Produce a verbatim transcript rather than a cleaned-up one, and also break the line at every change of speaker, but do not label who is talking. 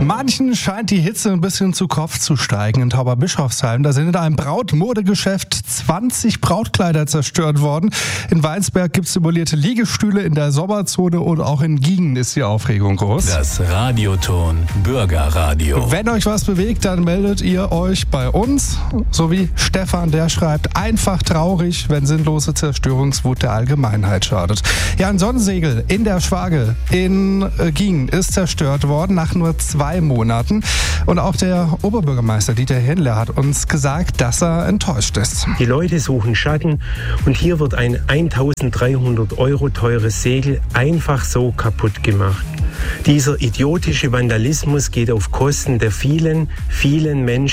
Manchen scheint die Hitze ein bisschen zu Kopf zu steigen. In Tauberbischofsheim, da sind in einem Brautmodegeschäft zwanzig Brautkleider zerstört worden. In Weinsberg gibt es simulierte Liegestühle, in der Sommerzone und auch in Giengen ist die Aufregung groß.
Das Radioton Bürgerradio.
Wenn euch was bewegt, dann meldet ihr euch bei uns. So wie Stefan, der schreibt, einfach traurig, wenn sinnlose Zerstörungswut der Allgemeinheit schadet. Ja, ein Sonnensegel in der Schwage in äh, Giengen ist zerstört worden nach nur zwei Monaten. Und auch der Oberbürgermeister Dieter Händler hat uns gesagt, dass er enttäuscht ist.
Die Leute suchen Schatten und hier wird ein eintausenddreihundert Euro teures Segel einfach so kaputt gemacht. Dieser idiotische Vandalismus geht auf Kosten der vielen, vielen Menschen,